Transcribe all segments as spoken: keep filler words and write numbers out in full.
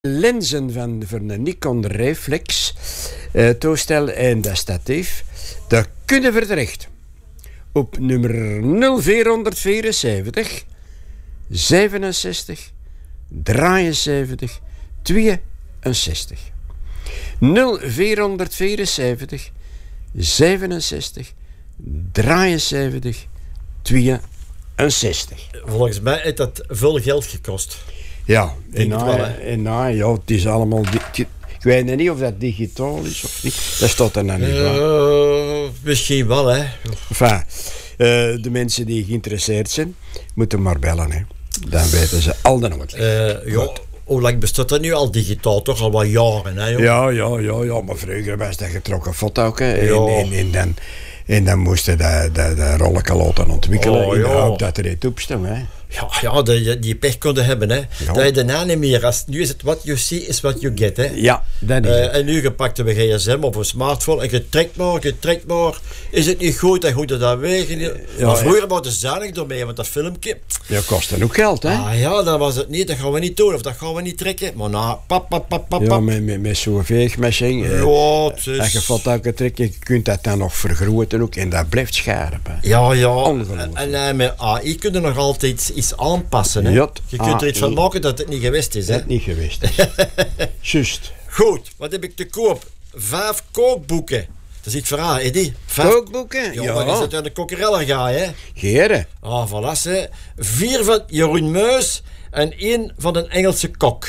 lenzen van, van een Nikon Reflex uh, toestel en dat statief, dat kunnen we terecht op nummer nul vierhonderdvierenzeventig zevenenzestig drieënzeventig tweeënzestig. nul vierhonderdvierenzeventig zevenenzestig drieënzeventig tweeënzestig. Volgens mij heeft dat veel geld gekost. Ja, en Denk het nou, wel, hè? en nou, ja, het is allemaal... di- Ik weet niet of dat digitaal is of niet. Dat staat er nou niet bij. Uh, misschien wel, hè. Enfin, uh, de mensen die geïnteresseerd zijn, moeten maar bellen, hè. Dan weten ze al de nooit. Uh, ja, hoe lang bestaat dat nu al digitaal? Toch al wat jaren, hè, joh? Ja, ja, ja, ja, maar vroeger was dat getrokken foto, hè. En, Ja. en, en dan... En dan moesten dat, dat, dat rolletje laten ontwikkelen Oh, in de ja. hoop dat er iets op stond, hè. Ja, ja die, die pech konden hebben, hè. Ja. Dat je daarna niet meer... Als, nu is het what you see is what you get, hè. Ja, dat is Uh, het. en nu gepakt hebben we G S M of een smartphone en je trekt maar, je trekt maar. Is het niet goed, dan goed het dat wegen. Ja, maar vroeger ja. was het zuinig ermee, want dat filmpje... Ja, kostte ook geld, hè. Ah ja, dan was het niet, dat gaan we niet doen of dat gaan we niet trekken. Maar nou, pap, pap, pap, pap, Ja, pap. met, met, met zo'n veegmachine. eh, Ja, het is- Als je foto kunt trekken, je kunt dat dan nog vergroten ook. En dat blijft scherp, hè. Ja, ja. Ongelooflijk. En, en met A I kun je nog altijd iets, iets aanpassen, hè. Ja, Je kunt er iets van A I. maken dat het niet geweest is, hè. Dat niet geweest is. Juist. Goed, wat heb ik te koop? Vijf kookboeken. Dat is iets verhaal, Eddie. Vijf... Kookboeken? Ja, Ja. maar je zit aan de kokkerellen gaan, hè. Geren. Ah, voilà, hè. Vier van Jeroen Meus en één van een Engelse kok.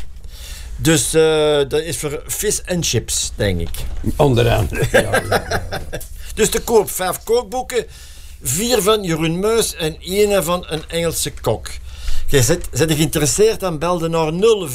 Dus uh, dat is voor vis en chips, denk ik. Onderaan. Ja, ja, ja. Dus te koop vijf kookboeken, vier van Jeroen Meus en één van een Engelse kok. Je zit, zit je geïnteresseerd, dan bel je naar nul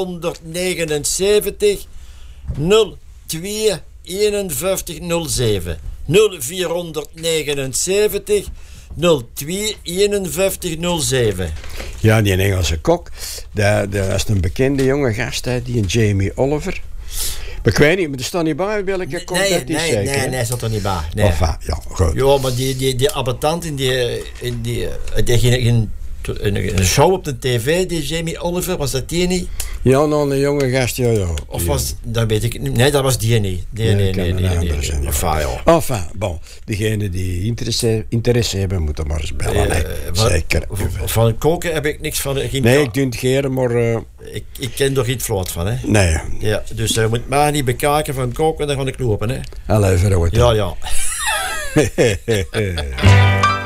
vierhonderdnegenenzeventig nul twee eenenvijftig nul zeven. nul vierhonderdnegenenzeventig nul twee eenenvijftig nul zeven. Ja, die Engelse kok, dat, dat is een bekende jonge gast, hè, die een Jamie Oliver. Maar ik weet niet, maar er staat niet bij welke kok Nee, dat is, nee, zeker. nee, hè? nee, zat er niet bij. Nee. Enfin, ja, goed. Ja, maar die, die, die abattant in die, in die, die, die, in, in een show op de tv, die Jamie Oliver, was dat die niet? Ja, nou, een jonge gast, ja, ja. Of Die- was, dat weet ik niet. Nee, dat was die niet. Die, Nee, nee, kan nee, een nee, nee, ander nee. zijn, ja. Enfin, ja. Enfin, bon, degenen die interesse, interesse hebben, moeten maar eens bellen, hè. Eh, van- Zeker. Van, van koken heb ik niks van. Geen Nee, ik doe het geren, maar... uh, ik, ik ken er iets vlot van, hè. nee, Ja, dus je moet maar niet bekijken van koken, dan ga ik lopen, hè. al even wat. Ja, ja.